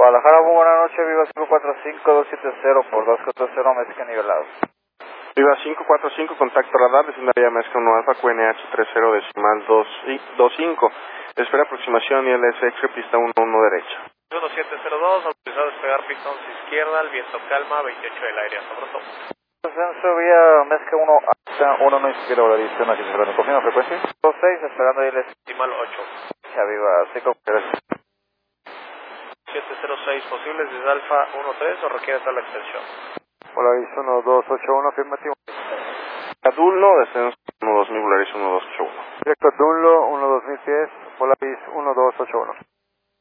Guadalajara, muy buena noche, Viva 545-270 por 240 Mezca nivelado. Viva 545, contacto radar, vecindaria Mezca 1 Alfa, QNH 30 decimal 25. Espera aproximación y LSX, pista 11 derecha. 1702, autorizado a despegar pista 11 izquierda, el viento calma, 28 del aire, hasta pronto. Ascenso vía Mezca 1 Alfa, 1 no izquierda, valoración aquí, confirma frecuencia. 26, esperando ILS. Decimal 8. Ya Viva 5, gracias. 706, posibles desde Alfa 13 o requiere tal extensión. Polaris 1281, afirmativo. Adulno, descenso 12000, Polaris 1281. Directo a Dunlo, 12000 pies, Polaris 1281.